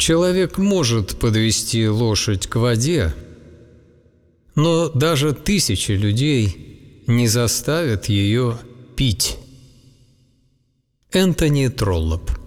Человек может подвести лошадь к воде, но даже 1000 людей не заставят ее пить. Энтони Троллоп.